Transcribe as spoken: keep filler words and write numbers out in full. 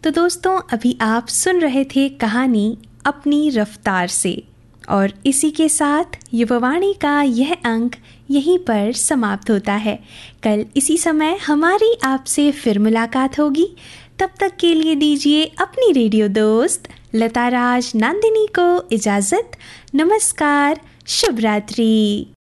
तो दोस्तों अभी आप सुन रहे थे कहानी अपनी रफ्तार से, और इसी के साथ युवावाणी का यह अंक यहीं पर समाप्त होता है। कल इसी समय हमारी आपसे फिर मुलाकात होगी। तब तक के लिए दीजिए अपनी रेडियो दोस्त लता राज नंदिनी को इजाज़त। नमस्कार, शुभ रात्रि।